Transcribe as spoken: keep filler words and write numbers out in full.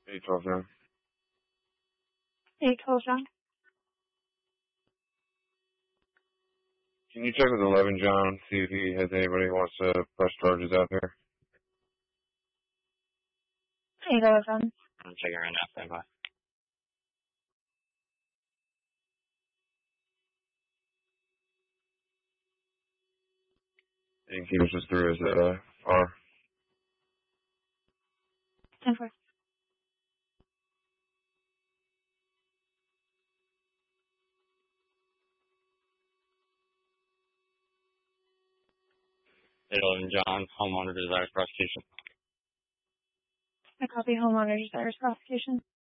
eight twelve John. eight twelve John. Can you check with eleven John, see if he has anybody who wants to press charges out there? eight eleven. I'm checking right now. Stand by. And he was just through his uh, R. ten four. eight eleven John, homeowner desires prosecution. I copy homeowner desires prosecution.